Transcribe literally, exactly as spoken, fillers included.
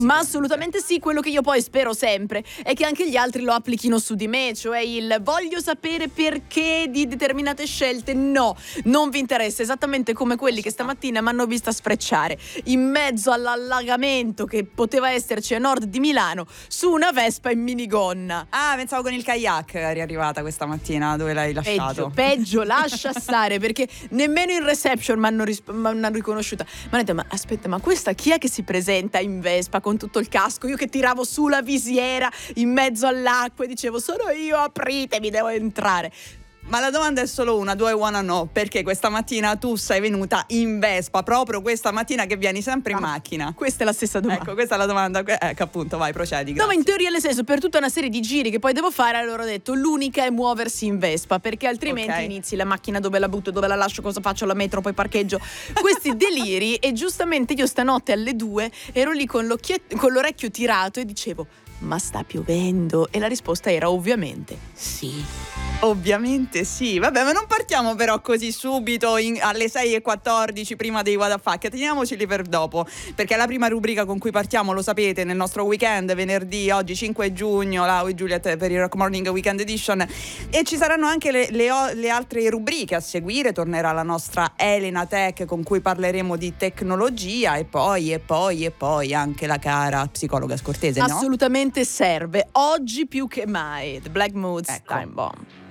Ma assolutamente sì, quello che io poi spero sempre è che anche gli altri lo applichino su di me, cioè il voglio sapere perché di determinate scelte. No, non vi interessa, esattamente come quelli che stamattina mi hanno vista sfrecciare in mezzo all'allagamento che poteva esserci a nord di Milano su una Vespa in minigonna. Ah, pensavo con il kayak eri arrivata questa mattina, dove l'hai lasciato. Peggio, peggio, lascia stare, perché nemmeno in reception mi hanno ris- m'hanno riconosciuta. Ma hanno detto, ma aspetta, ma questa chi è che si presenta in Vespa con tutto il casco? Io che tiravo su la visiera in mezzo all'acqua e dicevo, sono io, apritemi, devo entrare. Ma la domanda è solo una, do I wanna know? Perché questa mattina tu sei venuta in Vespa, proprio questa mattina che vieni sempre in Ah, macchina? Questa è la stessa domanda. Ecco, questa è la domanda. Ecco, appunto, vai, procedi, grazie. No, ma in teoria, nel senso, per tutta una serie di giri che poi devo fare, allora ho detto l'unica è muoversi in Vespa, perché altrimenti Ok. inizi la macchina, dove la butto, dove la lascio, cosa faccio, la metro, poi parcheggio, questi deliri. E giustamente io stanotte alle due ero lì con, con l'orecchio tirato e dicevo, ma sta piovendo? E la risposta era ovviamente sì. Ovviamente sì, vabbè, ma non partiamo però così subito in, alle sei e quattordici prima dei What the Fuck, teniamoceli per dopo, perché la prima rubrica con cui partiamo, lo sapete, nel nostro weekend, venerdì, oggi cinque giugno, Lau e Juliet per il Rock Morning Weekend Edition, e ci saranno anche le, le, le altre rubriche a seguire. Tornerà la nostra Elena Tech con cui parleremo di tecnologia e poi, e poi, e poi anche la cara psicologa scortese, no? Assolutamente serve, oggi più che mai, The Black Moods, Ecco. Time Bomb.